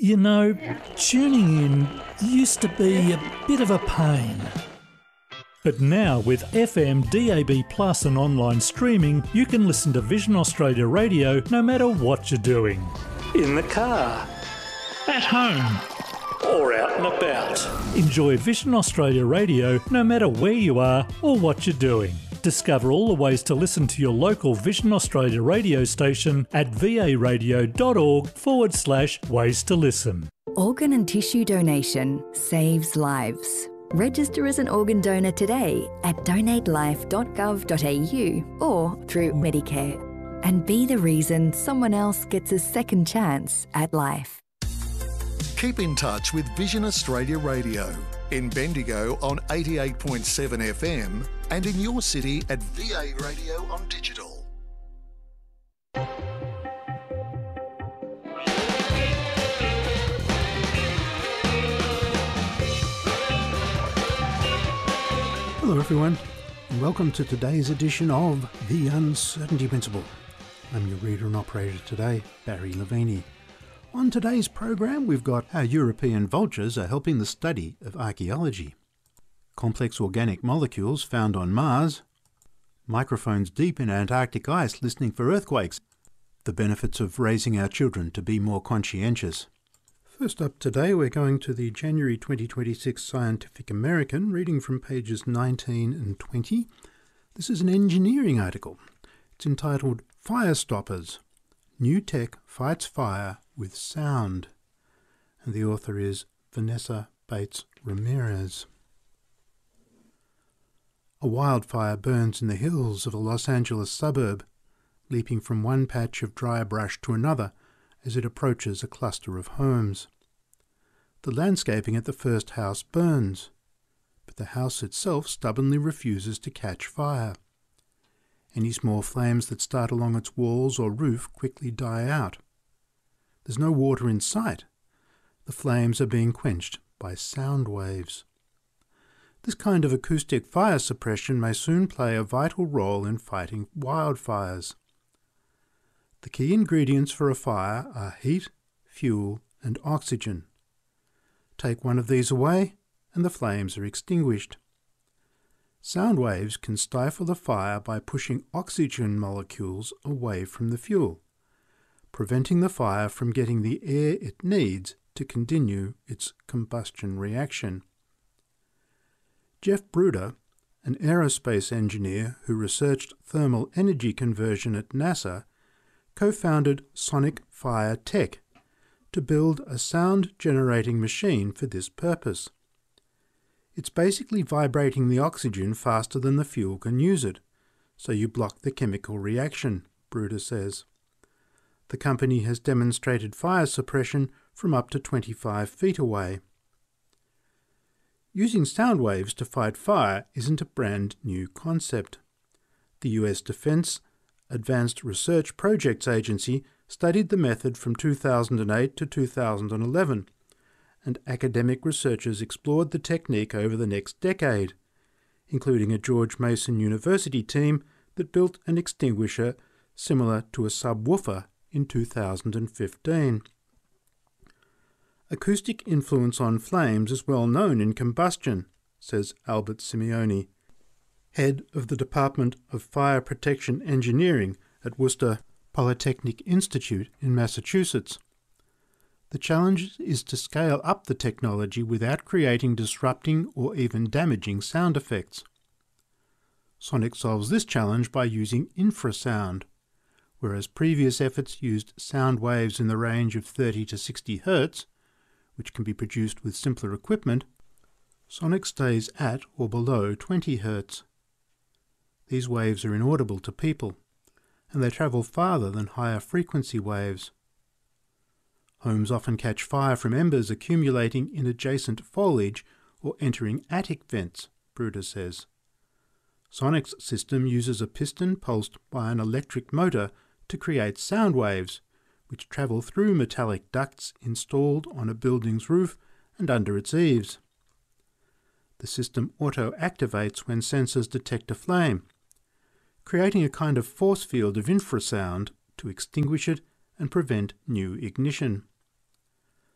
You know, tuning in used to be a bit of a pain. But now with FM, DAB Plus and online streaming, you can listen to Vision Australia Radio no matter what you're doing. In the car, at home, or out and about. Enjoy Vision Australia Radio no matter where you are or what you're doing. Discover all the ways to listen to your local Vision Australia radio station at varadio.org/ways to listen. Organ and tissue donation saves lives. Register as an organ donor today at donatelife.gov.au or through Medicare. And be the reason someone else gets a second chance at life. Keep in touch with Vision Australia Radio in Bendigo on 88.7 FM and in your city at VA Radio on digital. Hello everyone, and welcome to today's edition of The Uncertainty Principle. I'm your reader and operator today, Barry Lavini. On today's program, we've got how European vultures are helping the study of archaeology, complex organic molecules found on Mars, microphones deep in Antarctic ice listening for earthquakes, the benefits of raising our children to be more conscientious. First up today, we're going to the January 2026 Scientific American, reading from pages 19 and 20. This is an engineering article. It's entitled Fire Stoppers. New Tech Fights Fire with Sound. And the author is Vanessa Bates Ramirez. A wildfire burns in the hills of a Los Angeles suburb, leaping from one patch of dry brush to another as it approaches a cluster of homes. The landscaping at the first house burns, but the house itself stubbornly refuses to catch fire. Any small flames that start along its walls or roof quickly die out. There's no water in sight. The flames are being quenched by sound waves. This kind of acoustic fire suppression may soon play a vital role in fighting wildfires. The key ingredients for a fire are heat, fuel, and oxygen. Take one of these away, and the flames are extinguished. Sound waves can stifle the fire by pushing oxygen molecules away from the fuel, preventing the fire from getting the air it needs to continue its combustion reaction. Jeff Bruder, an aerospace engineer who researched thermal energy conversion at NASA, co-founded Sonic Fire Tech to build a sound-generating machine for this purpose. It's basically vibrating the oxygen faster than the fuel can use it, so you block the chemical reaction, Bruder says. The company has demonstrated fire suppression from up to 25 feet away. Using sound waves to fight fire isn't a brand new concept. The US Defense Advanced Research Projects Agency studied the method from 2008 to 2011, and academic researchers explored the technique over the next decade, including a George Mason University team that built an extinguisher similar to a subwoofer in 2015. Acoustic influence on flames is well known in combustion, says Albert Simeoni, head of the Department of Fire Protection Engineering at Worcester Polytechnic Institute in Massachusetts. The challenge is to scale up the technology without creating disrupting or even damaging sound effects. Sonic solves this challenge by using infrasound, whereas previous efforts used sound waves in the range of 30 to 60 Hz, which can be produced with simpler equipment. Sonic stays at or below 20 Hz. These waves are inaudible to people, and they travel farther than higher frequency waves. Homes often catch fire from embers accumulating in adjacent foliage or entering attic vents, Bruder says. Sonic's system uses a piston pulsed by an electric motor to create sound waves, which travel through metallic ducts installed on a building's roof and under its eaves. The system auto-activates when sensors detect a flame, creating a kind of force field of infrasound to extinguish it and prevent new ignition.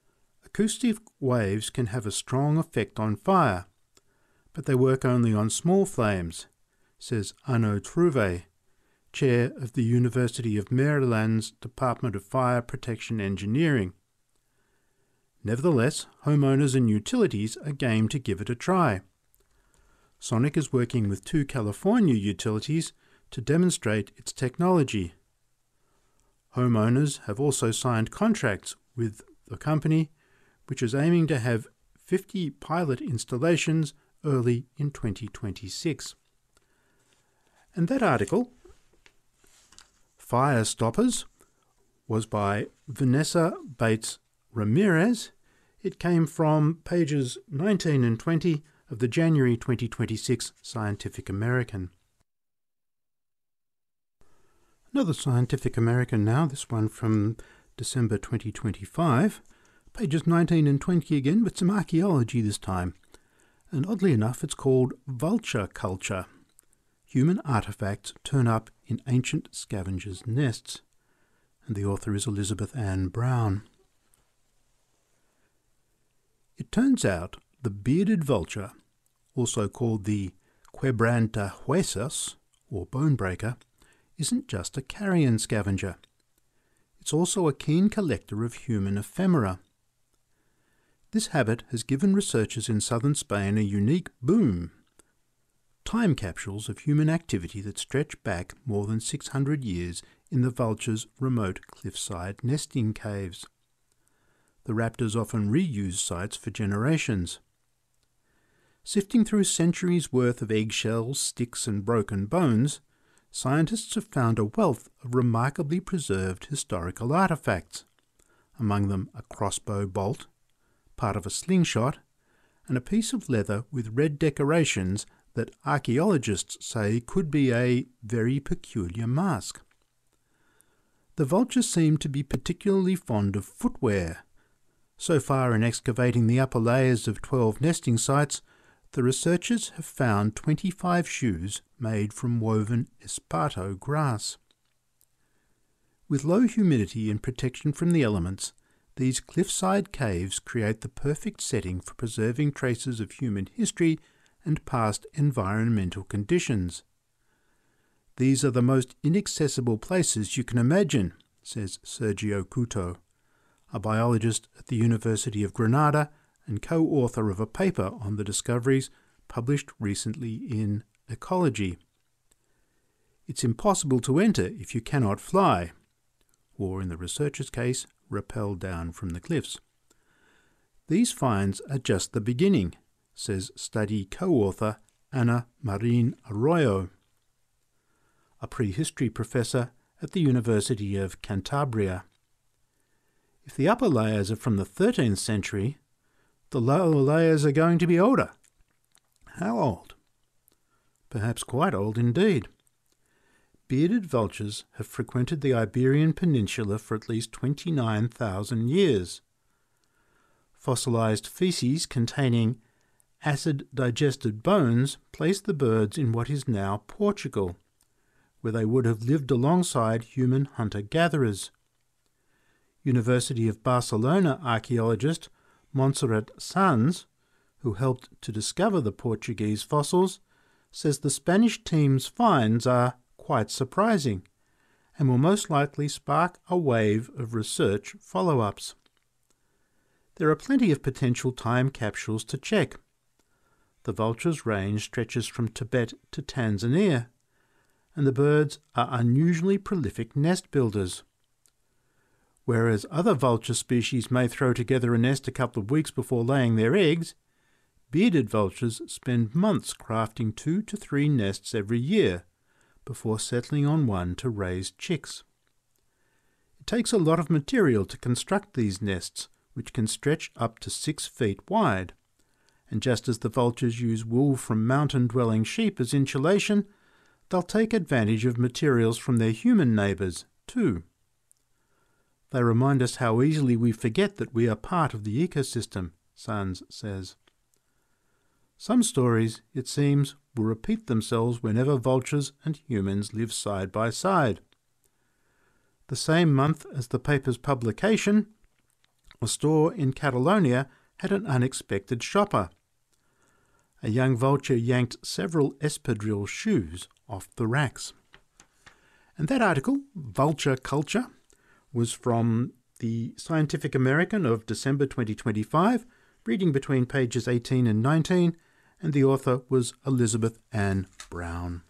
Acoustic waves can have a strong effect on fire, but they work only on small flames, says Arnaud Trouvé, chair of the University of Maryland's Department of Fire Protection Engineering. Nevertheless, homeowners and utilities are game to give it a try. Sonic is working with 2 California utilities to demonstrate its technology. Homeowners have also signed contracts with the company, which is aiming to have 50 pilot installations early in 2026. And that article, Fire Stoppers, was by Vanessa Bates Ramirez. It came from pages 19 and 20 of the January 2026 Scientific American. Another Scientific American now, this one from December 2025. Pages 19 and 20 again, but some archaeology this time. And oddly enough, it's called Vulture Culture. Human artefacts turn up in ancient scavengers' nests. And the author is Elizabeth Ann Brown. It turns out the bearded vulture, also called the quebrantahuesos, or bone breaker, isn't just a carrion scavenger. It's also a keen collector of human ephemera. This habit has given researchers in southern Spain a unique boom. Time capsules of human activity that stretch back more than 600 years in the vulture's remote cliffside nesting caves. The raptors often reuse sites for generations. Sifting through centuries' worth of eggshells, sticks and broken bones, scientists have found a wealth of remarkably preserved historical artefacts, among them a crossbow bolt, part of a slingshot, and a piece of leather with red decorations that archaeologists say could be a very peculiar mask. The vultures seem to be particularly fond of footwear. So far in excavating the upper layers of 12 nesting sites, the researchers have found 25 shoes made from woven esparto grass. With low humidity and protection from the elements, these cliffside caves create the perfect setting for preserving traces of human history and past environmental conditions. These are the most inaccessible places you can imagine, says Sergio Couto, a biologist at the University of Granada and co-author of a paper on the discoveries published recently in Ecology. It's impossible to enter if you cannot fly, or in the researcher's case, rappel down from the cliffs. These finds are just the beginning, says study co-author Ana Marín Arroyo, a prehistory professor at the University of Cantabria. If the upper layers are from the 13th century, the lower layers are going to be older. How old? Perhaps quite old indeed. Bearded vultures have frequented the Iberian Peninsula for at least 29,000 years. Fossilized feces containing acid-digested bones place the birds in what is now Portugal, where they would have lived alongside human hunter-gatherers. University of Barcelona archaeologist Montserrat Sans, who helped to discover the Portuguese fossils, says the Spanish team's finds are quite surprising and will most likely spark a wave of research follow-ups. There are plenty of potential time capsules to check. The vulture's range stretches from Tibet to Tanzania, and the birds are unusually prolific nest builders. Whereas other vulture species may throw together a nest a couple of weeks before laying their eggs, bearded vultures spend months crafting 2 to 3 nests every year before settling on one to raise chicks. It takes a lot of material to construct these nests, which can stretch up to 6 feet wide, and just as the vultures use wool from mountain-dwelling sheep as insulation, they'll take advantage of materials from their human neighbours too. They remind us how easily we forget that we are part of the ecosystem, Sans says. Some stories, it seems, will repeat themselves whenever vultures and humans live side by side. The same month as the paper's publication, A store in Catalonia had an unexpected shopper. A young vulture yanked several espadrille shoes off the racks. And that article, Vulture Culture, was from the Scientific American of December 2025, reading between pages 18 and 19, and the author was Elizabeth Ann Brown.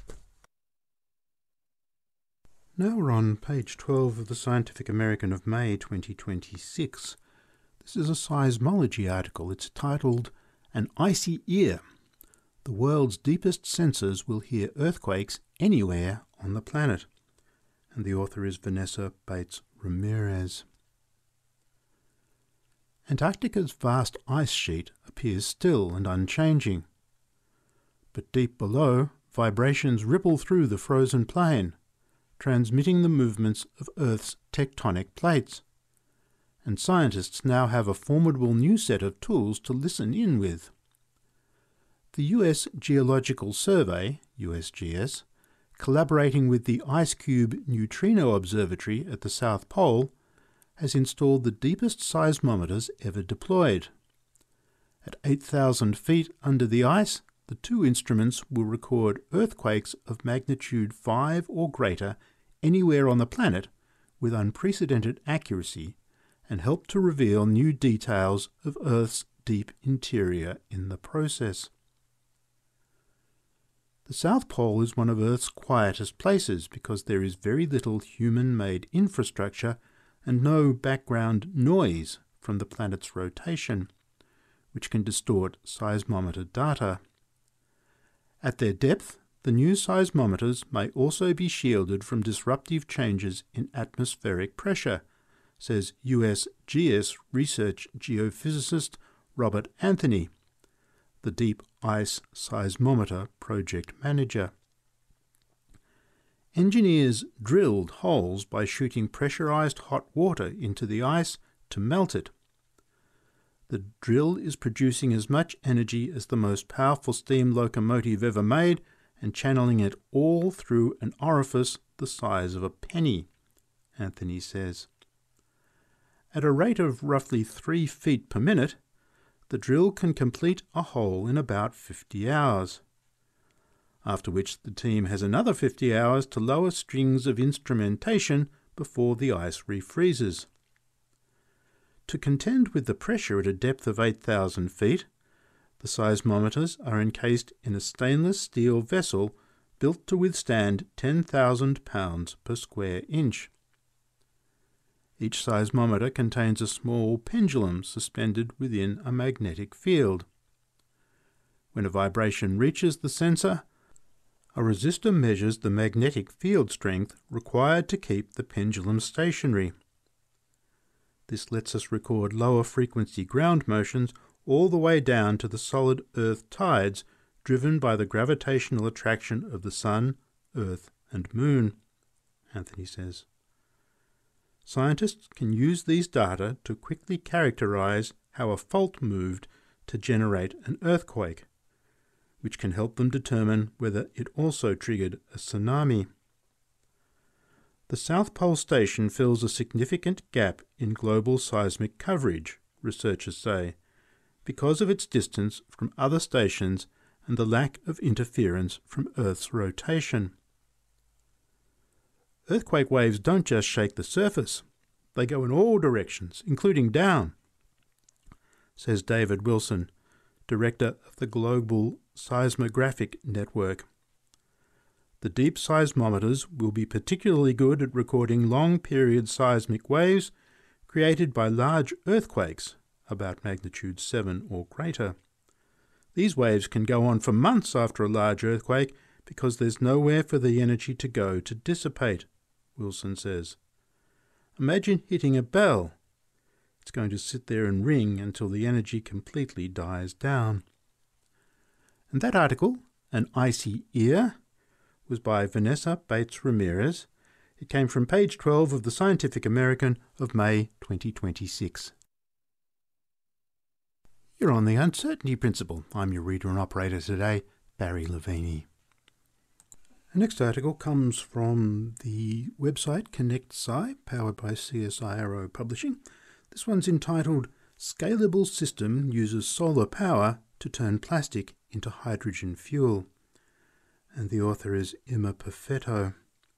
Now we're on page 12 of the Scientific American of May 2026. This is a seismology article. It's titled, An Icy Ear. The world's deepest sensors will hear earthquakes anywhere on the planet. And the author is Vanessa Bates Ramirez. Antarctica's vast ice sheet appears still and unchanging. But deep below, vibrations ripple through the frozen plain, transmitting the movements of Earth's tectonic plates. And scientists now have a formidable new set of tools to listen in with. The US Geological Survey, USGS, collaborating with the IceCube Neutrino Observatory at the South Pole, has installed the deepest seismometers ever deployed. At 8,000 feet under the ice, the two instruments will record earthquakes of magnitude 5 or greater anywhere on the planet with unprecedented accuracy and help to reveal new details of Earth's deep interior in the process. The South Pole is one of Earth's quietest places because there is very little human-made infrastructure and no background noise from the planet's rotation, which can distort seismometer data. At their depth, the new seismometers may also be shielded from disruptive changes in atmospheric pressure, says USGS research geophysicist Robert Anthony, the Deep Ice Seismometer project manager. Engineers drilled holes by shooting pressurized hot water into the ice to melt it. The drill is producing as much energy as the most powerful steam locomotive ever made and channeling it all through an orifice the size of a penny, Anthony says. At a rate of roughly 3 feet per minute, the drill can complete a hole in about 50 hours, after which the team has another 50 hours to lower strings of instrumentation before the ice refreezes. To contend with the pressure at a depth of 8,000 feet, the seismometers are encased in a stainless steel vessel built to withstand 10,000 pounds per square inch. Each seismometer contains a small pendulum suspended within a magnetic field. When a vibration reaches the sensor, a resistor measures the magnetic field strength required to keep the pendulum stationary. This lets us record lower frequency ground motions all the way down to the solid Earth tides driven by the gravitational attraction of the Sun, Earth and Moon, Anthony says. Scientists can use these data to quickly characterize how a fault moved to generate an earthquake, which can help them determine whether it also triggered a tsunami. The South Pole Station fills a significant gap in global seismic coverage, researchers say, because of its distance from other stations and the lack of interference from Earth's rotation. Earthquake waves don't just shake the surface, they go in all directions, including down, says David Wilson, director of the Global Seismographic Network. The deep seismometers will be particularly good at recording long-period seismic waves created by large earthquakes, about magnitude 7 or greater. These waves can go on for months after a large earthquake because there's nowhere for the energy to go to dissipate, Wilson says. Imagine hitting a bell. It's going to sit there and ring until the energy completely dies down. And that article, An Icy Ear, was by Vanessa Bates Ramirez. It came from page 12 of the Scientific American of May 2026. You're on the Uncertainty Principle. I'm your reader and operator today, Barry Lavini. The next article comes from the website Connect Sci, powered by CSIRO Publishing. This one's entitled Scalable System Uses Solar Power to Turn Plastic into Hydrogen Fuel, and the author is Emma Perfetto.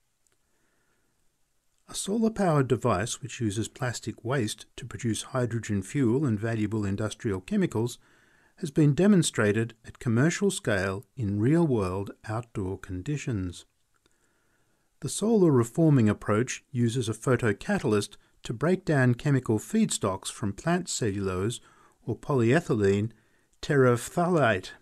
A solar-powered device which uses plastic waste to produce hydrogen fuel and valuable industrial chemicals has been demonstrated at commercial scale in real-world outdoor conditions. The solar reforming approach uses a photocatalyst to break down chemical feedstocks from plant cellulose or polyethylene terephthalate,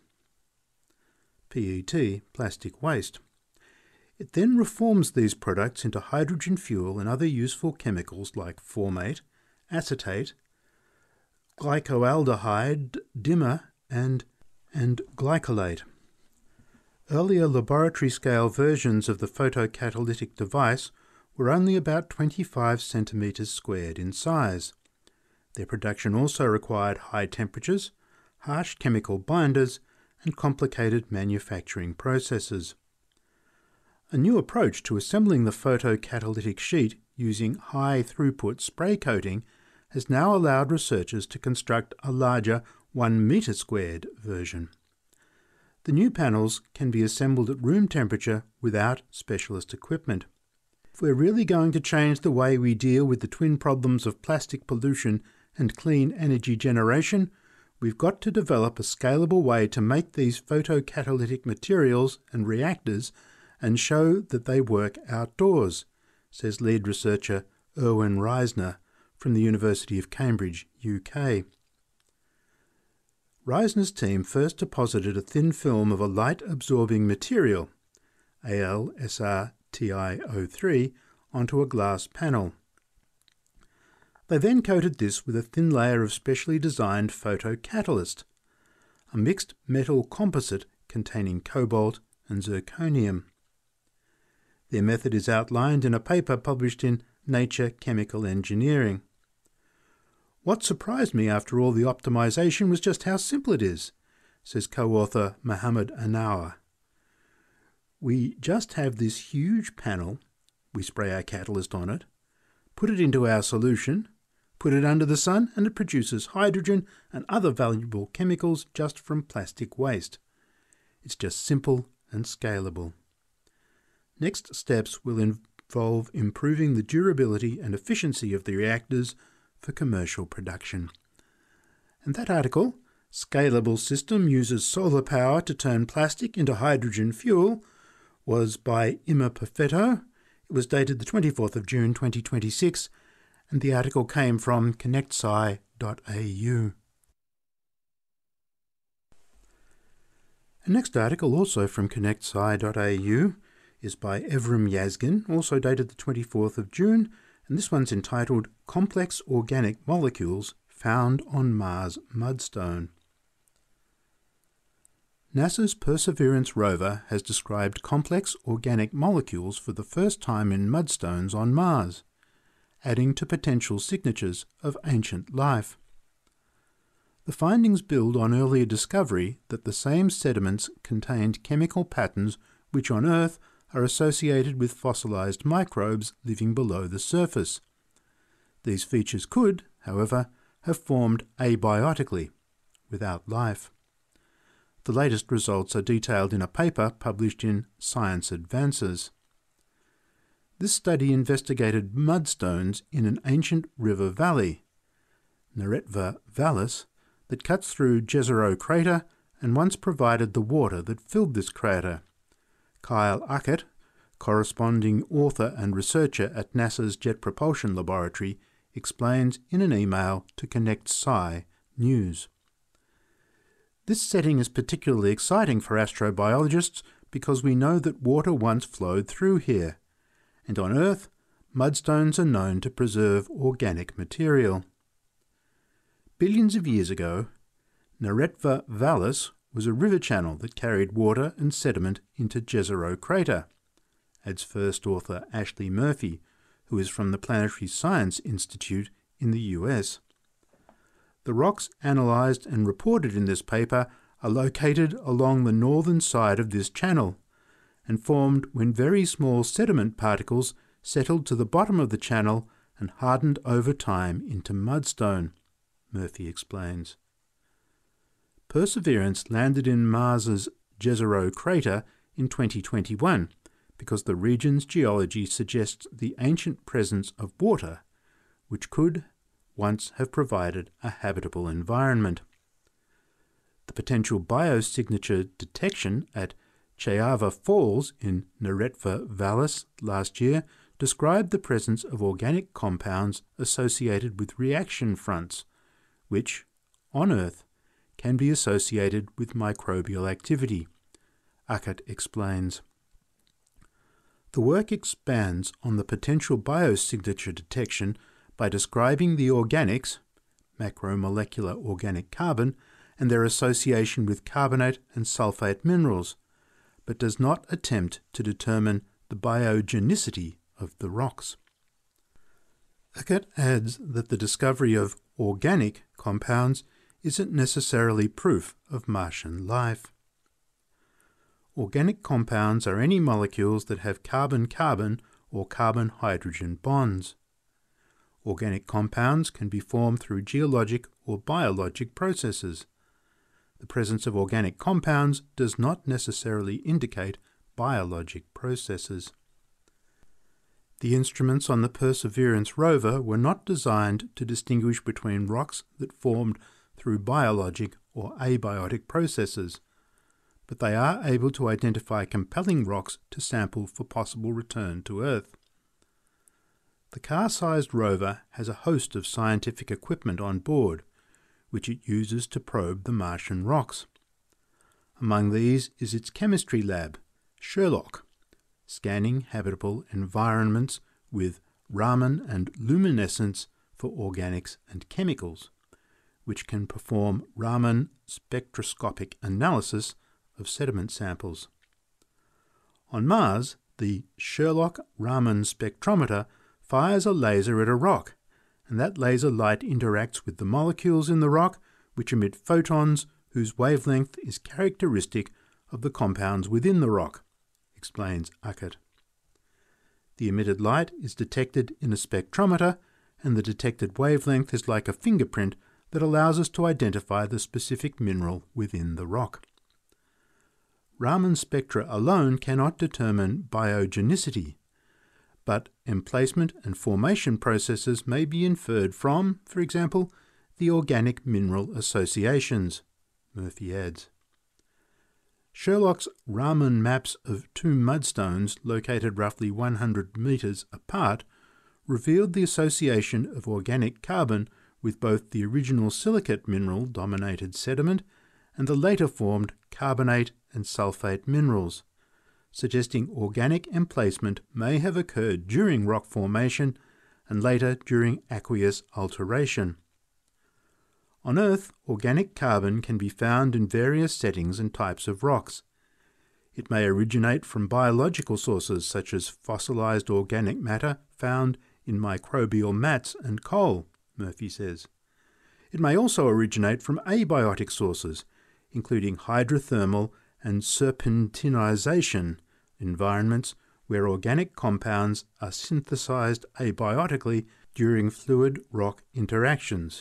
PET, plastic waste. It then reforms these products into hydrogen fuel and other useful chemicals like formate, acetate, glycoaldehyde dimer, and glycolate. Earlier laboratory-scale versions of the photocatalytic device were only about 25 centimetres squared in size. Their production also required high temperatures, harsh chemical binders, and complicated manufacturing processes. A new approach to assembling the photocatalytic sheet using high-throughput spray coating has now allowed researchers to construct a larger 1 metre squared version. The new panels can be assembled at room temperature without specialist equipment. If we're really going to change the way we deal with the twin problems of plastic pollution and clean energy generation, we've got to develop a scalable way to make these photocatalytic materials and reactors and show that they work outdoors, says lead researcher Erwin Reisner from the University of Cambridge, UK. Reisner's team first deposited a thin film of a light-absorbing material, AlSrTiO3, onto a glass panel. They then coated this with a thin layer of specially designed photocatalyst, a mixed metal composite containing cobalt and zirconium. Their method is outlined in a paper published in Nature Chemical Engineering. What surprised me after all the optimization was just how simple it is, says co-author Mohammed Anawa. We just have this huge panel, we spray our catalyst on it, put it into our solution, put it under the sun, and it produces hydrogen and other valuable chemicals just from plastic waste. It's just simple and scalable. Next steps will involve improving the durability and efficiency of the reactors for commercial production. And that article, Scalable System Uses Solar Power to Turn Plastic into Hydrogen Fuel, was by Emma Perfetto. It was dated the 24th of June 2026, and the article came from connectsci.au. The next article, also from connectsci.au, is by Evrim Yazgin, also dated the 24th of June, and this one's entitled Complex Organic Molecules Found on Mars Mudstone. NASA's Perseverance rover has described complex organic molecules for the first time in mudstones on Mars, adding to potential signatures of ancient life. The findings build on earlier discovery that the same sediments contained chemical patterns which on Earth are associated with fossilized microbes living below the surface. These features could, however, have formed abiotically, without life. The latest results are detailed in a paper published in Science Advances. This study investigated mudstones in an ancient river valley, Neretva Vallis, that cuts through Jezero crater and once provided the water that filled this crater. Kyle Uckett, corresponding author and researcher at NASA's Jet Propulsion Laboratory, explains in an email to Connect Sci News. This setting is particularly exciting for astrobiologists because we know that water once flowed through here, and on Earth, mudstones are known to preserve organic material. Billions of years ago, Neretva Vallis was a river channel that carried water and sediment into Jezero crater, adds first author Ashley Murphy, who is from the Planetary Science Institute in the US. The rocks analysed and reported in this paper are located along the northern side of this channel and formed when very small sediment particles settled to the bottom of the channel and hardened over time into mudstone, Murphy explains. Perseverance landed in Mars's Jezero crater in 2021 because the region's geology suggests the ancient presence of water, which could once have provided a habitable environment. The potential biosignature detection at Chayava Falls in Neretva Vallis last year described the presence of organic compounds associated with reaction fronts, which, on Earth, can be associated with microbial activity, Uckett explains. The work expands on the potential biosignature detection by describing the organics, macromolecular organic carbon, and their association with carbonate and sulfate minerals, but does not attempt to determine the biogenicity of the rocks. Uckett adds that the discovery of organic compounds isn't necessarily proof of Martian life. Organic compounds are any molecules that have carbon-carbon or carbon-hydrogen bonds. Organic compounds can be formed through geologic or biologic processes. The presence of organic compounds does not necessarily indicate biologic processes. The instruments on the Perseverance rover were not designed to distinguish between rocks that formed through biologic or abiotic processes, but they are able to identify compelling rocks to sample for possible return to Earth. The car-sized rover has a host of scientific equipment on board, which it uses to probe the Martian rocks. Among these is its chemistry lab, SHERLOC, scanning habitable environments with Raman and luminescence for organics and chemicals, which can perform Raman spectroscopic analysis of sediment samples. On Mars, the SHERLOC Raman spectrometer fires a laser at a rock, and that laser light interacts with the molecules in the rock, which emit photons whose wavelength is characteristic of the compounds within the rock, explains Uckett. The emitted light is detected in a spectrometer, and the detected wavelength is like a fingerprint that allows us to identify the specific mineral within the rock. Raman spectra alone cannot determine biogenicity, but emplacement and formation processes may be inferred from, for example, the organic mineral associations, Murphy adds. SHERLOC's Raman maps of two mudstones located roughly 100 metres apart revealed the association of organic carbon with both the original silicate mineral-dominated sediment and the later formed carbonate and sulfate minerals, suggesting organic emplacement may have occurred during rock formation and later during aqueous alteration. On Earth, organic carbon can be found in various settings and types of rocks. It may originate from biological sources such as fossilized organic matter found in microbial mats and coal, Murphy says. It may also originate from abiotic sources, including hydrothermal and serpentinization environments where organic compounds are synthesized abiotically during fluid-rock interactions,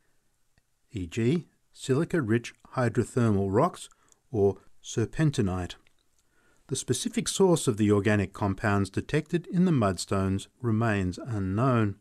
e.g. silica-rich hydrothermal rocks or serpentinite. The specific source of the organic compounds detected in the mudstones remains unknown.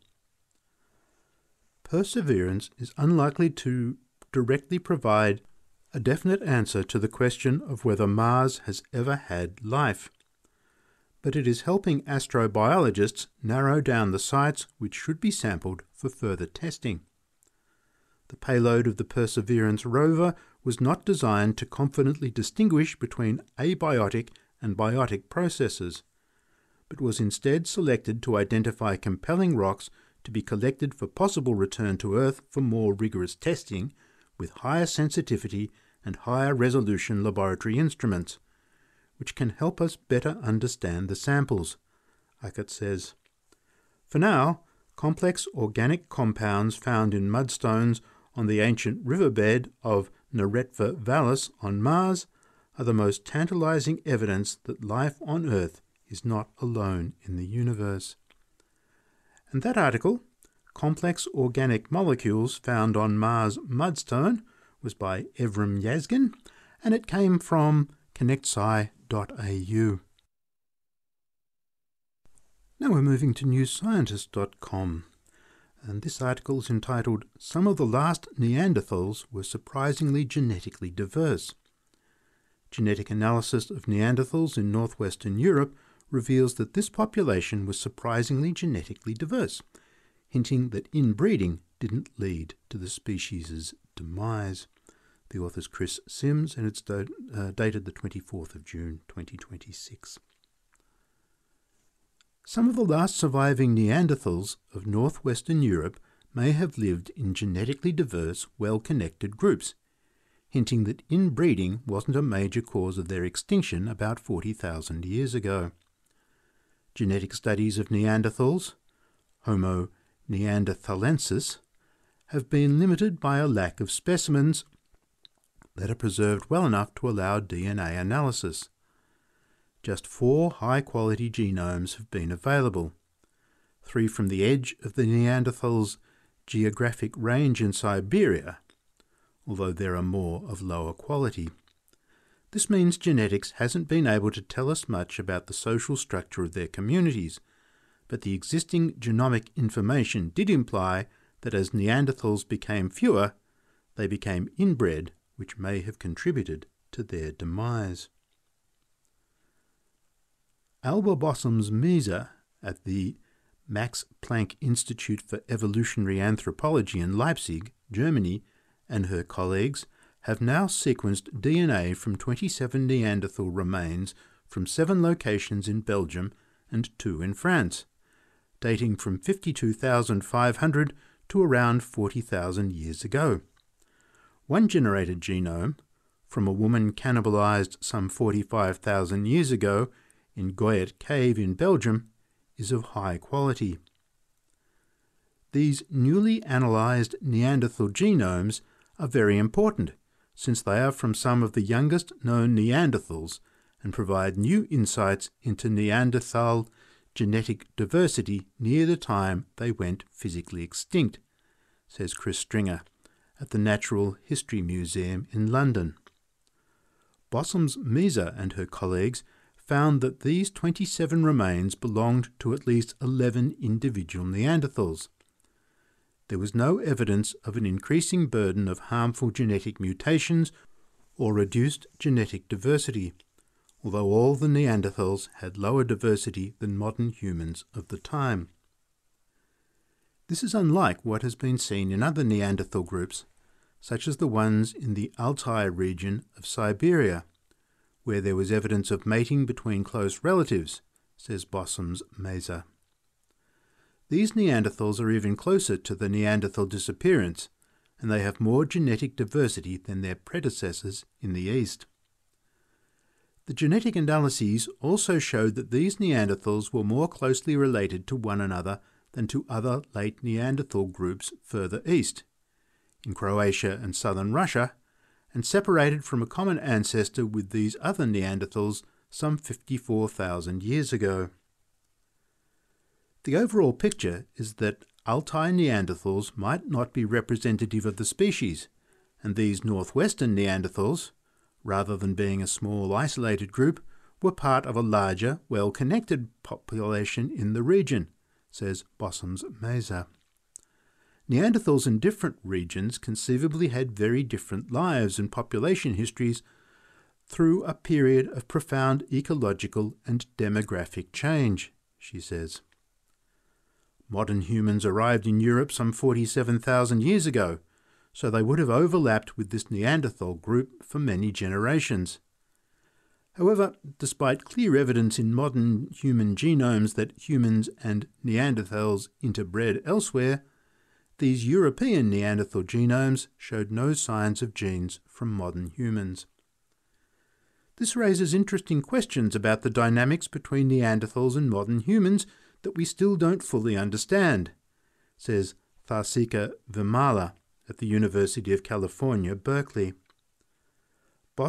Perseverance is unlikely to directly provide a definite answer to the question of whether Mars has ever had life, but it is helping astrobiologists narrow down the sites which should be sampled for further testing. The payload of the Perseverance rover was not designed to confidently distinguish between abiotic and biotic processes, but was instead selected to identify compelling rocks to be collected for possible return to Earth for more rigorous testing with higher sensitivity and higher resolution laboratory instruments, which can help us better understand the samples, Uckett says. For now, complex organic compounds found in mudstones on the ancient riverbed of Neretva Vallis on Mars are the most tantalizing evidence that life on Earth is not alone in the universe. And that article, Complex Organic Molecules Found on Mars Mudstone, was by Evrim Yazgin, and it came from connectsci.au. Now we're moving to newscientist.com, and this article is entitled Some of the Last Neanderthals Were Surprisingly Genetically Diverse. Genetic analysis of Neanderthals in northwestern Europe reveals that this population was surprisingly genetically diverse, hinting that inbreeding didn't lead to the species' demise. The author's Chris Sims, and it's dated the 24th of June 2026. Some of the last surviving Neanderthals of northwestern Europe may have lived in genetically diverse, well-connected groups, hinting that inbreeding wasn't a major cause of their extinction about 40,000 years ago. Genetic studies of Neanderthals, Homo neanderthalensis, have been limited by a lack of specimens that are preserved well enough to allow DNA analysis. Just 4 high-quality genomes have been available, 3 from the edge of the Neanderthals' geographic range in Siberia, although there are more of lower quality. This means genetics hasn't been able to tell us much about the social structure of their communities, but the existing genomic information did imply that as Neanderthals became fewer, they became inbred, which may have contributed to their demise. Alba Bossoms-Mieser at the Max Planck Institute for Evolutionary Anthropology in Leipzig, Germany, and her colleagues have now sequenced DNA from 27 Neanderthal remains from 7 locations in Belgium and 2 in France, dating from 52,500 to around 40,000 years ago. One generated genome, from a woman cannibalized some 45,000 years ago in Goyet Cave in Belgium, is of high quality. These newly analysed Neanderthal genomes are very important, since they are from some of the youngest known Neanderthals and provide new insights into Neanderthal genetic diversity near the time they went physically extinct, says Chris Stringer at the Natural History Museum in London. Bossoms-Mieser and her colleagues found that these 27 remains belonged to at least 11 individual Neanderthals. There was no evidence of an increasing burden of harmful genetic mutations or reduced genetic diversity, although all the Neanderthals had lower diversity than modern humans of the time. This is unlike what has been seen in other Neanderthal groups, such as the ones in the Altai region of Siberia, where there was evidence of mating between close relatives, says Bossoms-Mieser. These Neanderthals are even closer to the Neanderthal disappearance, and they have more genetic diversity than their predecessors in the East. The genetic analyses also showed that these Neanderthals were more closely related to one another than to other late Neanderthal groups further east, in Croatia and southern Russia, and separated from a common ancestor with these other Neanderthals some 54,000 years ago. The overall picture is that Altai Neanderthals might not be representative of the species, and these northwestern Neanderthals, rather than being a small isolated group, were part of a larger, well-connected population in the region, says Bossoms-Mieser. Neanderthals in different regions conceivably had very different lives and population histories through a period of profound ecological and demographic change, she says. Modern humans arrived in Europe some 47,000 years ago, so they would have overlapped with this Neanderthal group for many generations. However, despite clear evidence in modern human genomes that humans and Neanderthals interbred elsewhere, these European Neanderthal genomes showed no signs of genes from modern humans. This raises interesting questions about the dynamics between Neanderthals and modern humans that we still don't fully understand, says Tharsika Virmala at the University of California, Berkeley.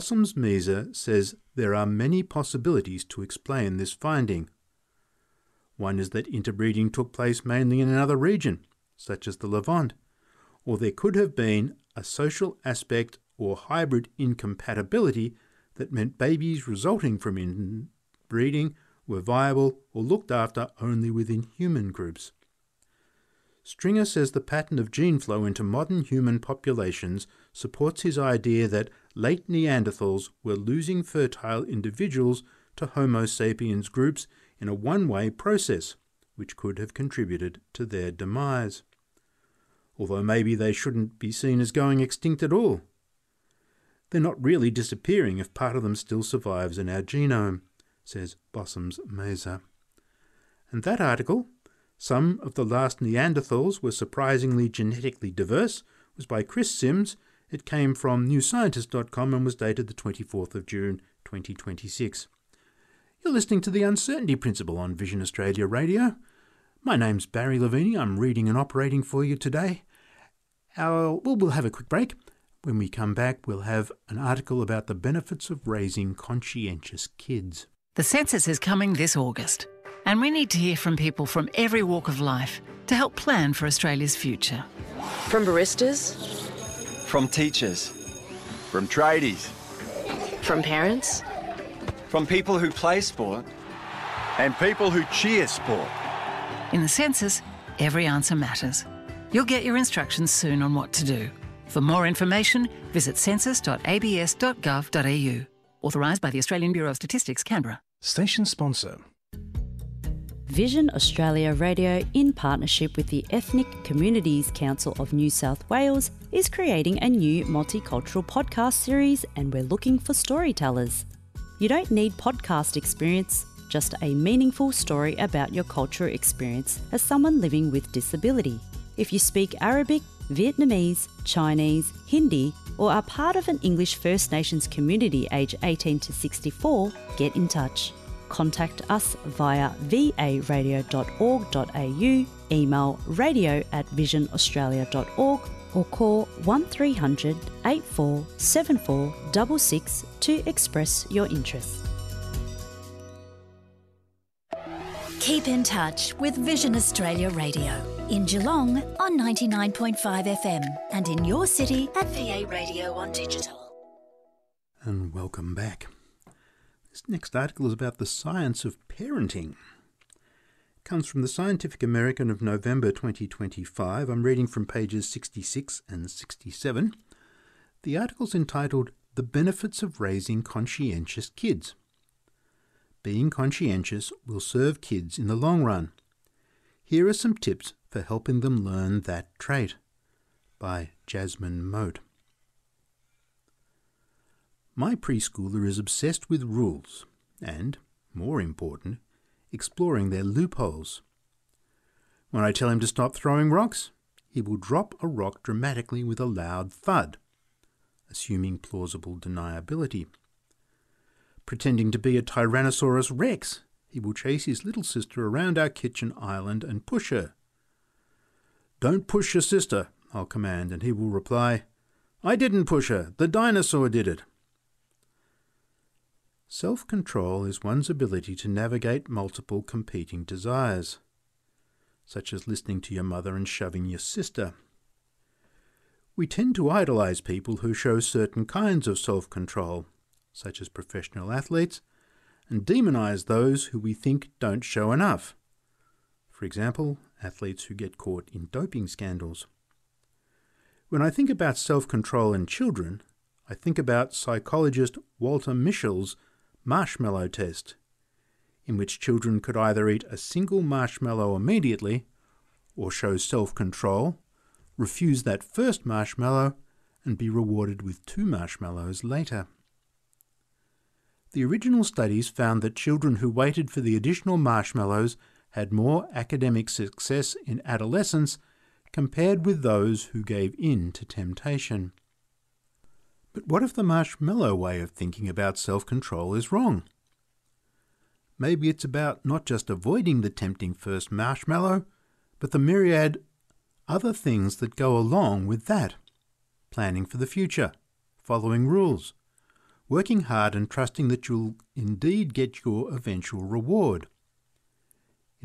Bossoms-Mieser says there are many possibilities to explain this finding. One is that interbreeding took place mainly in another region, such as the Levant, or there could have been a social aspect or hybrid incompatibility that meant babies resulting from inbreeding were viable or looked after only within human groups. Stringer says the pattern of gene flow into modern human populations supports his idea that late Neanderthals were losing fertile individuals to Homo sapiens groups in a one-way process, which could have contributed to their demise. Although maybe they shouldn't be seen as going extinct at all. They're not really disappearing if part of them still survives in our genome, says Bossoms Meza. And that article, Some of the Last Neanderthals Were Surprisingly Genetically Diverse, was by Chris Sims. It came from newscientist.com and was dated the 24th of June 2026. You're listening to The Uncertainty Principle on Vision Australia Radio. My name's Barry Lavini. I'm reading and operating for you today. We'll have a quick break. When we come back, we'll have an article about the benefits of raising conscientious kids. The census is coming this August, and we need to hear from people from every walk of life to help plan for Australia's future. From baristas, from teachers, from tradies, from parents, from people who play sport, and people who cheer sport. In the census, every answer matters. You'll get your instructions soon on what to do. For more information, visit census.abs.gov.au. Authorised by the Australian Bureau of Statistics, Canberra. Station sponsor. Vision Australia Radio, in partnership with the Ethnic Communities Council of New South Wales, is creating a new multicultural podcast series, and we're looking for storytellers. You don't need podcast experience, just a meaningful story about your cultural experience as someone living with disability. If you speak Arabic, Vietnamese, Chinese, Hindi, or are part of an English First Nations community aged 18 to 64, get in touch. Contact us via varadio.org.au, email radio@visionaustralia.org, or call 1300 8474 66 to express your interest. Keep in touch with Vision Australia Radio in Geelong on 99.5 FM and in your city at VA Radio on digital. And welcome back. This next article is about the science of parenting. It comes from the Scientific American of November 2025. I'm reading from pages 66 and 67. The article's entitled The Benefits of Raising Conscientious Kids. Being conscientious will serve kids in the long run. Here are some tips for helping them learn that trait, by Jasmine Moat. My preschooler is obsessed with rules and, more important, exploring their loopholes. When I tell him to stop throwing rocks, he will drop a rock dramatically with a loud thud, assuming plausible deniability. Pretending to be a Tyrannosaurus Rex, he will chase his little sister around our kitchen island and push her. "Don't push your sister," I'll command, and he will reply, "I didn't push her, the dinosaur did it." Self-control is one's ability to navigate multiple competing desires, such as listening to your mother and shoving your sister. We tend to idolize people who show certain kinds of self-control, such as professional athletes, and demonize those who we think don't show enough. For example, athletes who get caught in doping scandals. When I think about self-control in children, I think about psychologist Walter Mischel's marshmallow test, in which children could either eat a single marshmallow immediately or show self-control, refuse that first marshmallow, and be rewarded with 2 marshmallows later. The original studies found that children who waited for the additional marshmallows had more academic success in adolescence compared with those who gave in to temptation. But what if the marshmallow way of thinking about self-control is wrong? Maybe it's about not just avoiding the tempting first marshmallow, but the myriad other things that go along with that. Planning for the future, following rules, working hard and trusting that you'll indeed get your eventual reward.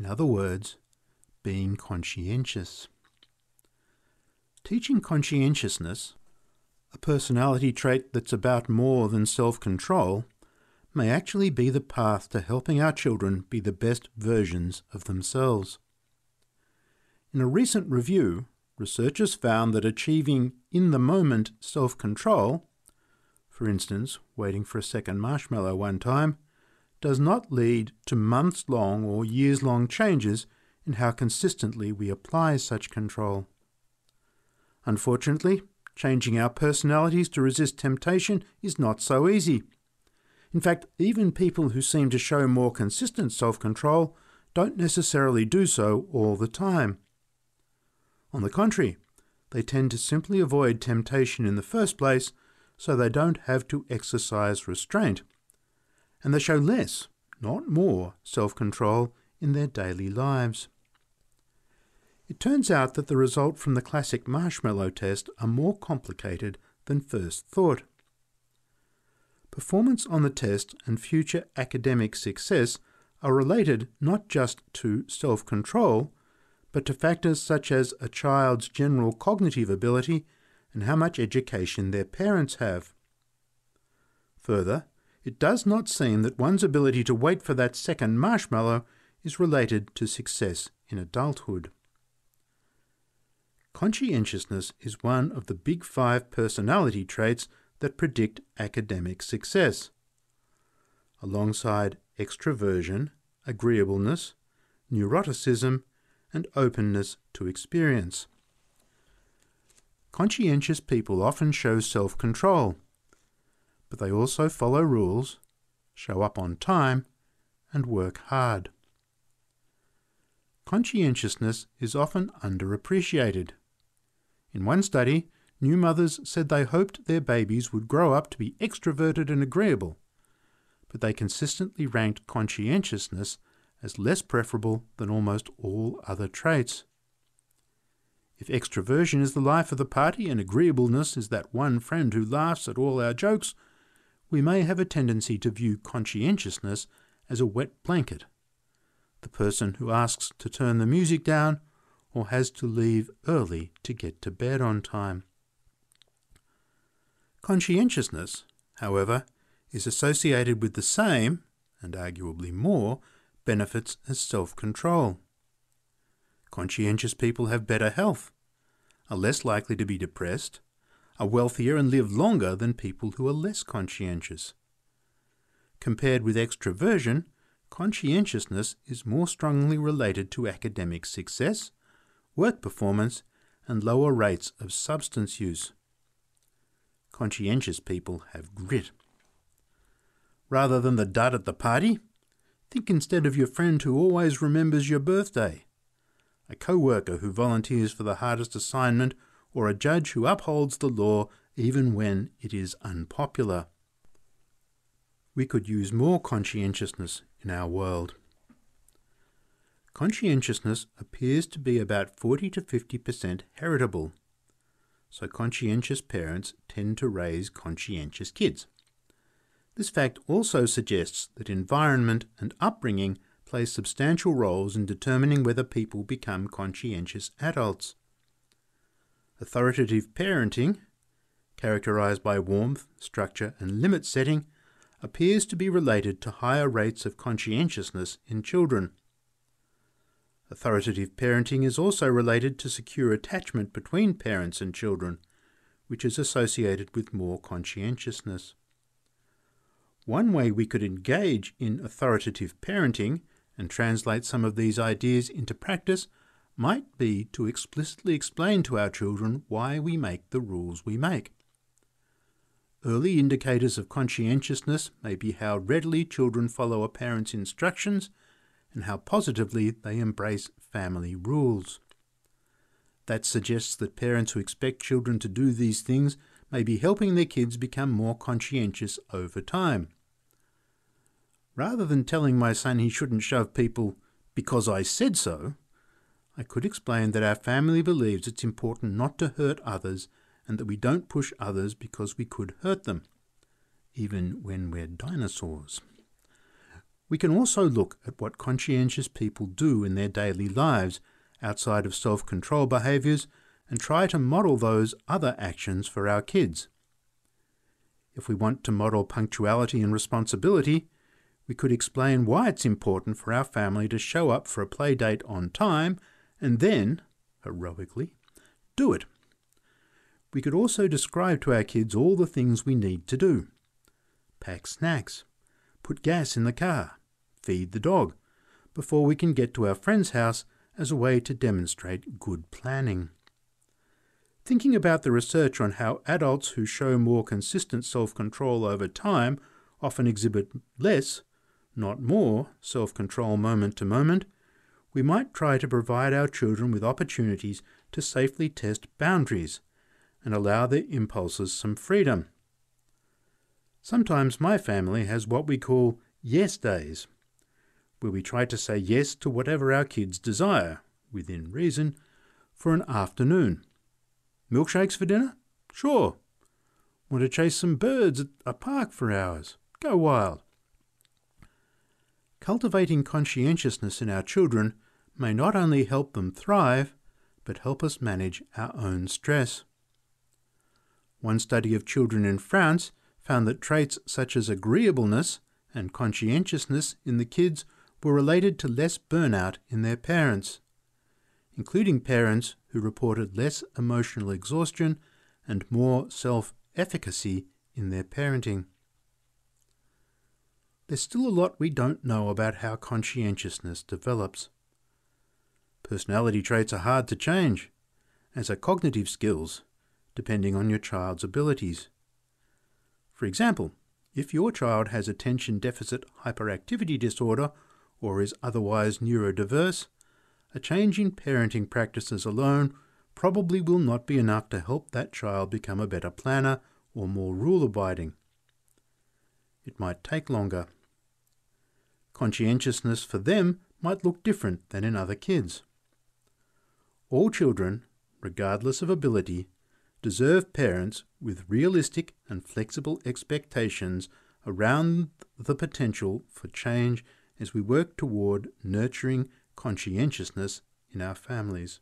In other words, being conscientious. Teaching conscientiousness, a personality trait that's about more than self-control, may actually be the path to helping our children be the best versions of themselves. In a recent review, researchers found that achieving in-the-moment self-control, for instance, waiting for a second marshmallow one time, does not lead to months-long or years-long changes in how consistently we apply such control. Unfortunately, changing our personalities to resist temptation is not so easy. In fact, even people who seem to show more consistent self-control don't necessarily do so all the time. On the contrary, they tend to simply avoid temptation in the first place so they don't have to exercise restraint, and they show less, not more, self-control in their daily lives. It turns out that the results from the classic marshmallow test are more complicated than first thought. Performance on the test and future academic success are related not just to self-control, but to factors such as a child's general cognitive ability and how much education their parents have. Further, it does not seem that one's ability to wait for that second marshmallow is related to success in adulthood. Conscientiousness is one of the big 5 personality traits that predict academic success, alongside extroversion, agreeableness, neuroticism, and openness to experience. Conscientious people often show self-control, but they also follow rules, show up on time, and work hard. Conscientiousness is often underappreciated. In one study, new mothers said they hoped their babies would grow up to be extroverted and agreeable, but they consistently ranked conscientiousness as less preferable than almost all other traits. If extroversion is the life of the party and agreeableness is that one friend who laughs at all our jokes, we may have a tendency to view conscientiousness as a wet blanket, the person who asks to turn the music down or has to leave early to get to bed on time. Conscientiousness, however, is associated with the same, and arguably more, benefits as self-control. Conscientious people have better health, are less likely to be depressed, are wealthier and live longer than people who are less conscientious. Compared with extroversion, conscientiousness is more strongly related to academic success, work performance, and lower rates of substance use. Conscientious people have grit. Rather than the dud at the party, think instead of your friend who always remembers your birthday, a co-worker who volunteers for the hardest assignment, or a judge who upholds the law even when it is unpopular. We could use more conscientiousness in our world. Conscientiousness appears to be about 40 to 50% heritable, so conscientious parents tend to raise conscientious kids. This fact also suggests that environment and upbringing play substantial roles in determining whether people become conscientious adults. Authoritative parenting, characterized by warmth, structure, and limit setting, appears to be related to higher rates of conscientiousness in children. Authoritative parenting is also related to secure attachment between parents and children, which is associated with more conscientiousness. One way we could engage in authoritative parenting and translate some of these ideas into practice might be to explicitly explain to our children why we make the rules we make. Early indicators of conscientiousness may be how readily children follow a parent's instructions and how positively they embrace family rules. That suggests that parents who expect children to do these things may be helping their kids become more conscientious over time. Rather than telling my son he shouldn't shove people because I said so, I could explain that our family believes it's important not to hurt others and that we don't push others because we could hurt them, even when we're dinosaurs. We can also look at what conscientious people do in their daily lives outside of self-control behaviours and try to model those other actions for our kids. If we want to model punctuality and responsibility, we could explain why it's important for our family to show up for a play date on time and then, heroically, do it. We could also describe to our kids all the things we need to do. Pack snacks, put gas in the car, feed the dog, before we can get to our friend's house as a way to demonstrate good planning. Thinking about the research on how adults who show more consistent self-control over time often exhibit less, not more, self-control moment to moment, we might try to provide our children with opportunities to safely test boundaries and allow their impulses some freedom. Sometimes my family has what we call yes days, where we try to say yes to whatever our kids desire, within reason, for an afternoon. Milkshakes for dinner? Sure. Want to chase some birds at a park for hours? Go wild. Cultivating conscientiousness in our children may not only help them thrive, but help us manage our own stress. One study of children in France found that traits such as agreeableness and conscientiousness in the kids were related to less burnout in their parents, including parents who reported less emotional exhaustion and more self-efficacy in their parenting. There's still a lot we don't know about how conscientiousness develops. Personality traits are hard to change, as are cognitive skills, depending on your child's abilities. For example, if your child has attention deficit hyperactivity disorder or is otherwise neurodiverse, a change in parenting practices alone probably will not be enough to help that child become a better planner or more rule-abiding. It might take longer. Conscientiousness for them might look different than in other kids. All children, regardless of ability, deserve parents with realistic and flexible expectations around the potential for change as we work toward nurturing conscientiousness in our families.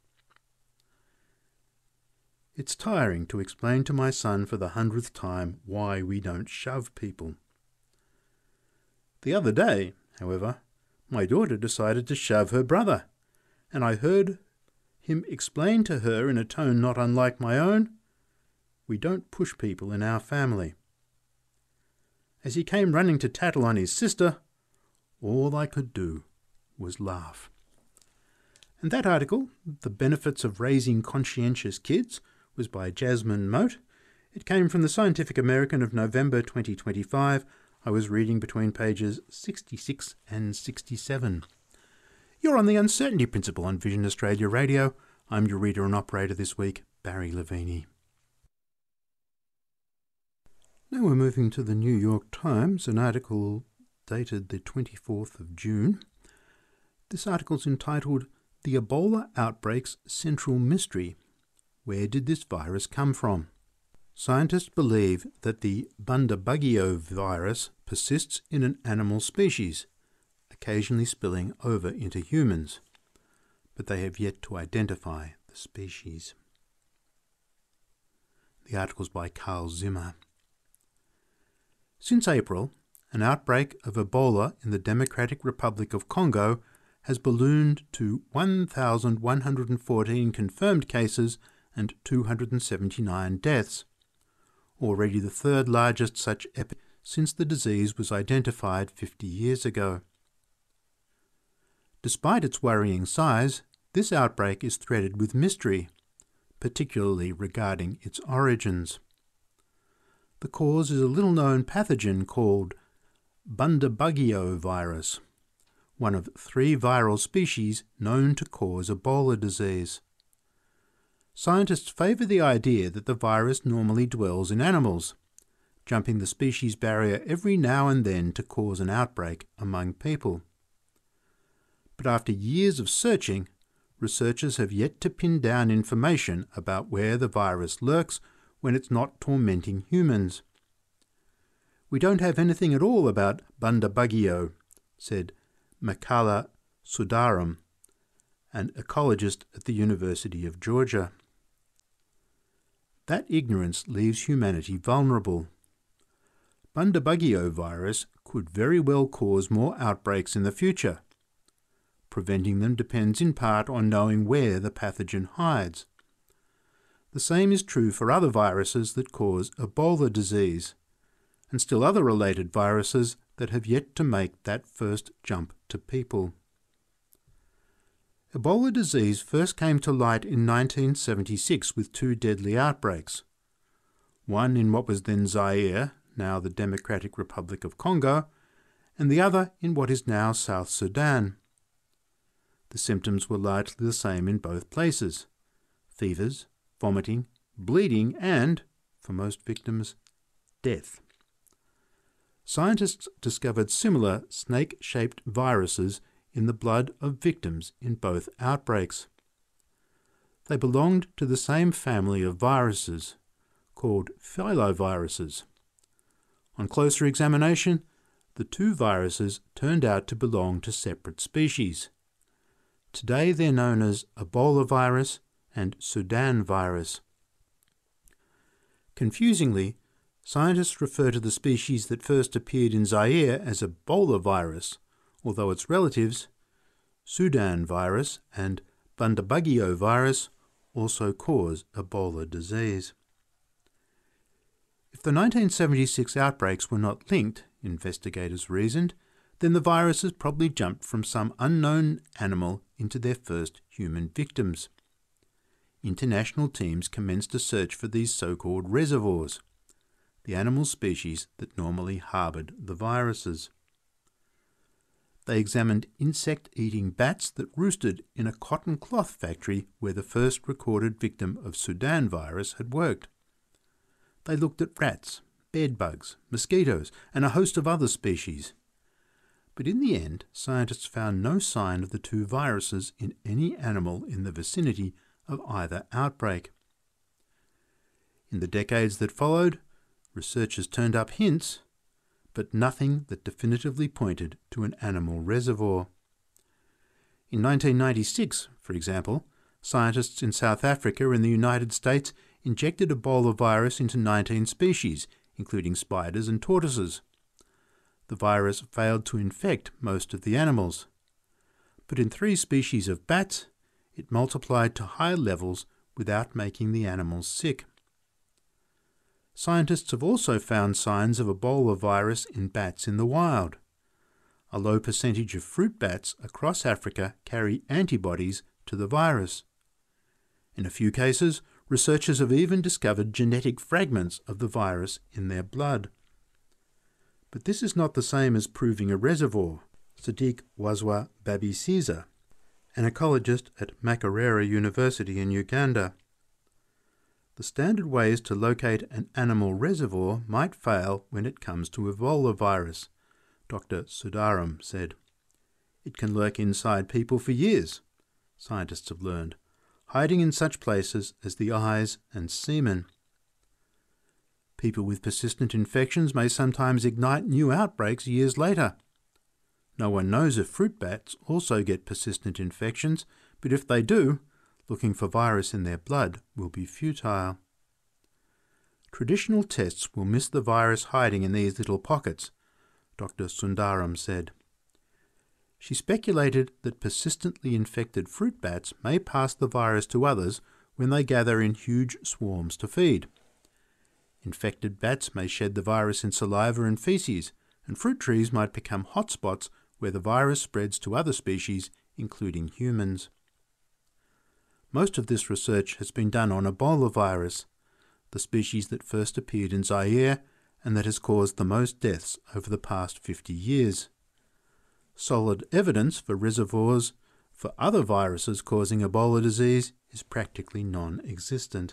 It's tiring to explain to my son for the 100th time why we don't shove people. The other day, however, my daughter decided to shove her brother, and I heard him explain to her in a tone not unlike my own, "We don't push people in our family." As he came running to tattle on his sister, all I could do was laugh. And that article, The Benefits of Raising Conscientious Kids, was by Jasmine Mote. It came from the Scientific American of November 2025. I was reading between pages 66 and 67. You're on the Uncertainty Principle on Vision Australia Radio. I'm your reader and operator this week, Barry Levini. Now we're moving to the New York Times, an article dated the 24th of June. This article's entitled, "The Ebola Outbreak's Central Mystery. Where did this virus come from?" Scientists believe that the Bundibugyo virus persists in an animal species, occasionally spilling over into humans, but they have yet to identify the species. The article's by Carl Zimmer. Since April, an outbreak of Ebola in the Democratic Republic of Congo has ballooned to 1,114 confirmed cases and 279 deaths, already the third largest such epidemic since the disease was identified 50 years ago. Despite its worrying size, this outbreak is threaded with mystery, particularly regarding its origins. The cause is a little-known pathogen called Bundibugyo virus, one of 3 viral species known to cause Ebola disease. Scientists favour the idea that the virus normally dwells in animals, jumping the species barrier every now and then to cause an outbreak among people. But after years of searching, researchers have yet to pin down information about where the virus lurks when it's not tormenting humans. We don't have anything at all about Bundibugyo, said Makala Sudaram, an ecologist at the University of Georgia. That ignorance leaves humanity vulnerable. Bundibugyo virus could very well cause more outbreaks in the future. Preventing them depends in part on knowing where the pathogen hides. The same is true for other viruses that cause Ebola disease, and still other related viruses that have yet to make that first jump to people. Ebola disease first came to light in 1976 with two deadly outbreaks. One in what was then Zaire, now the Democratic Republic of Congo, and the other in what is now South Sudan. The symptoms were largely the same in both places: fevers, vomiting, bleeding, and, for most victims, death. Scientists discovered similar snake-shaped viruses in the blood of victims in both outbreaks. They belonged to the same family of viruses, called filoviruses. On closer examination, the two viruses turned out to belong to separate species. Today they're known as Ebola virus and Sudan virus. Confusingly, scientists refer to the species that first appeared in Zaire as Ebola virus, although its relatives, Sudan virus and Bundibugyo virus, also cause Ebola disease. If the 1976 outbreaks were not linked, investigators reasoned, then the viruses probably jumped from some unknown animal into their first human victims. International teams commenced a search for these so-called reservoirs, the animal species that normally harboured the viruses. They examined insect-eating bats that roosted in a cotton cloth factory where the first recorded victim of Sudan virus had worked. They looked at rats, bedbugs, mosquitoes, and a host of other species. But in the end, scientists found no sign of the two viruses in any animal in the vicinity of either outbreak. In the decades that followed, researchers turned up hints, but nothing that definitively pointed to an animal reservoir. In 1996, for example, scientists in South Africa and the United States injected Ebola virus into 19 species, including spiders and tortoises. The virus failed to infect most of the animals, but in 3 species of bats, it multiplied to high levels without making the animals sick. Scientists have also found signs of Ebola virus in bats in the wild. A low percentage of fruit bats across Africa carry antibodies to the virus. In a few cases, researchers have even discovered genetic fragments of the virus in their blood. But this is not the same as proving a reservoir. Sadiq Wazwa Babisiza, an ecologist at Makerere University in Uganda. The standard ways to locate an animal reservoir might fail when it comes to Ebola virus, Dr. Sudaram said. It can lurk inside people for years, scientists have learned, hiding in such places as the eyes and semen. People with persistent infections may sometimes ignite new outbreaks years later. No one knows if fruit bats also get persistent infections, but if they do, looking for virus in their blood will be futile. Traditional tests will miss the virus hiding in these little pockets, Dr. Sundaram said. She speculated that persistently infected fruit bats may pass the virus to others when they gather in huge swarms to feed. Infected bats may shed the virus in saliva and feces, and fruit trees might become hotspots where the virus spreads to other species, including humans. Most of this research has been done on Ebola virus, the species that first appeared in Zaire and that has caused the most deaths over the past 50 years. Solid evidence for reservoirs for other viruses causing Ebola disease is practically non-existent.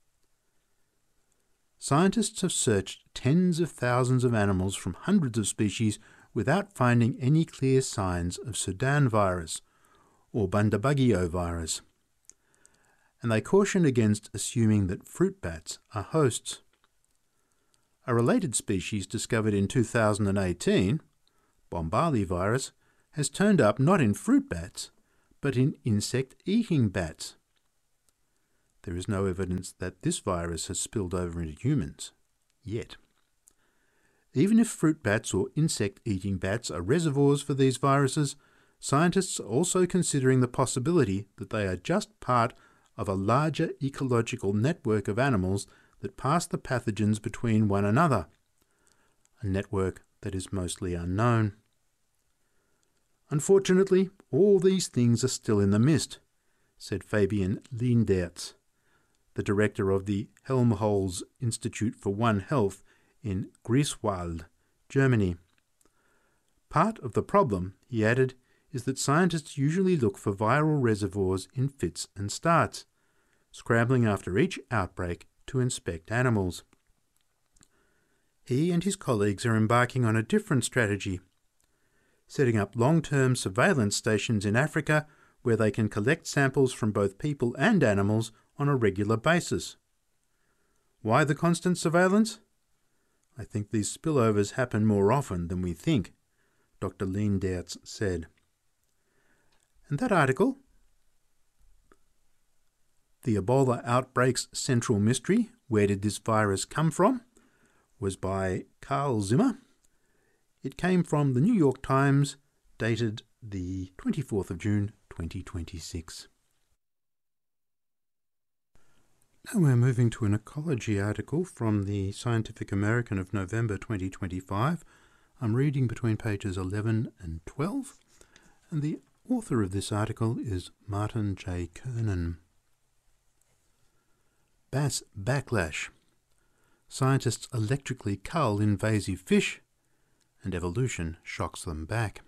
Scientists have searched tens of thousands of animals from hundreds of species without finding any clear signs of Sudan virus or Bundibugyo virus. And they caution against assuming that fruit bats are hosts. A related species discovered in 2018, Bombali virus, has turned up not in fruit bats, but in insect-eating bats. There is no evidence that this virus has spilled over into humans, yet. Even if fruit bats or insect-eating bats are reservoirs for these viruses, scientists are also considering the possibility that they are just part of a larger ecological network of animals that pass the pathogens between one another, a network that is mostly unknown. Unfortunately, all these things are still in the mist, said Fabian Leendertz, the director of the Helmholtz Institute for One Health in Greifswald, Germany. Part of the problem, he added, is that scientists usually look for viral reservoirs in fits and starts, scrambling after each outbreak to inspect animals. He and his colleagues are embarking on a different strategy, setting up long-term surveillance stations in Africa where they can collect samples from both people and animals on a regular basis. Why the constant surveillance? I think these spillovers happen more often than we think, Dr. Leendertz said. And that article, The Ebola Outbreak's Central Mystery, Where Did This Virus Come From?, was by Carl Zimmer. It came from the New York Times, dated the 24th of June 2026. Now we're moving to an ecology article from the Scientific American of November 2025. I'm reading between pages 11 and 12, and the author of this article is Martin J. Kernan. Bass backlash. Scientists electrically cull invasive fish, and evolution shocks them back.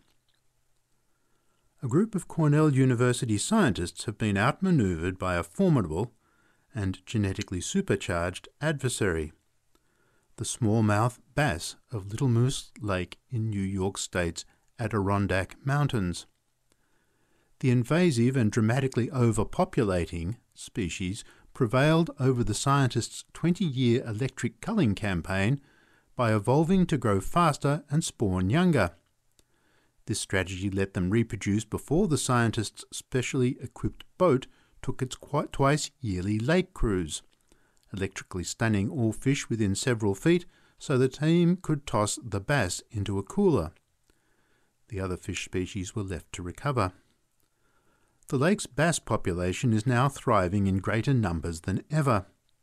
A group of Cornell University scientists have been outmaneuvered by a formidable and genetically supercharged adversary, the smallmouth bass of Little Moose Lake in New York State's Adirondack Mountains. The invasive and dramatically overpopulating species prevailed over the scientists' 20-year electric culling campaign by evolving to grow faster and spawn younger. This strategy let them reproduce before the scientists' specially equipped boat took its twice-yearly lake cruise, electrically stunning all fish within several feet so the team could toss the bass into a cooler. The other fish species were left to recover. The lake's bass population is now thriving in greater numbers than ever.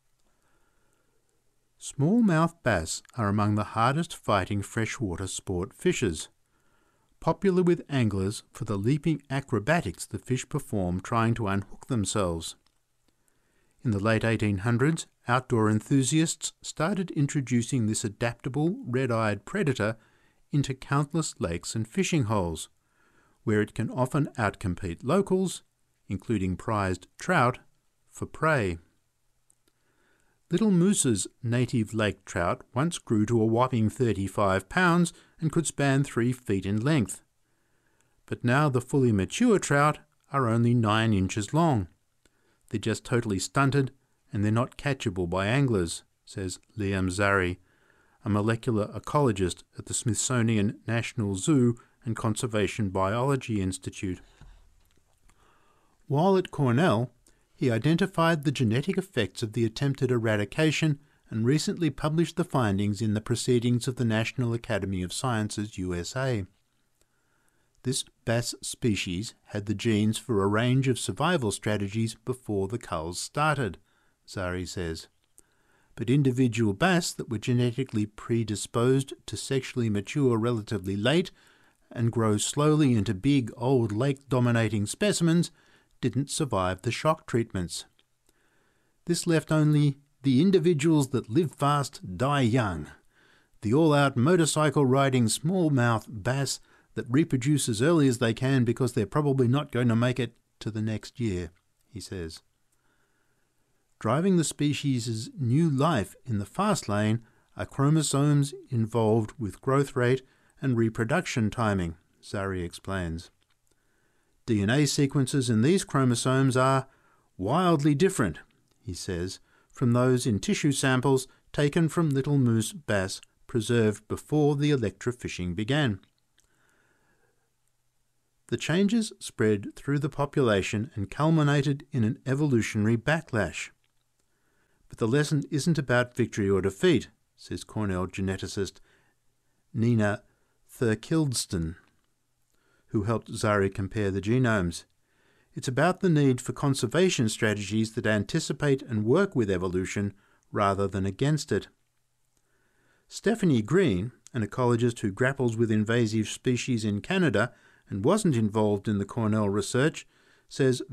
Smallmouth bass are among the hardest-fighting freshwater sport fishes, popular with anglers for the leaping acrobatics the fish perform trying to unhook themselves. In the late 1800s, outdoor enthusiasts started introducing this adaptable red-eyed predator into countless lakes and fishing holes, where it can often outcompete locals, including prized trout, for prey. Little Moose's native lake trout once grew to a whopping 35 pounds and could span 3 feet in length. But now the fully mature trout are only 9 inches long. They're just totally stunted and they're not catchable by anglers, says Liam Zari, a molecular ecologist at the Smithsonian National Zoo and Conservation Biology Institute. While at Cornell, he identified the genetic effects of the attempted eradication and recently published the findings in the Proceedings of the National Academy of Sciences, USA. This bass species had the genes for a range of survival strategies before the culls started, Zari says. But individual bass that were genetically predisposed to sexually mature relatively late and grow slowly into big, old lake-dominating specimens didn't survive the shock treatments. This left only the individuals that live fast die young, the all-out motorcycle-riding smallmouth bass that reproduce as early as they can because they're probably not going to make it to the next year, he says. Driving the species' new life in the fast lane are chromosomes involved with growth rate and reproduction timing, Zari explains. DNA sequences in these chromosomes are wildly different, he says, from those in tissue samples taken from little moose bass preserved before the electrofishing began. The changes spread through the population and culminated in an evolutionary backlash. But the lesson isn't about victory or defeat, says Cornell geneticist Nina Thurkildsen, who helped Zari compare the genomes. It's about the need for conservation strategies that anticipate and work with evolution rather than against it. Stephanie Green, an ecologist who grapples with invasive species in Canada and wasn't involved in the Cornell research, says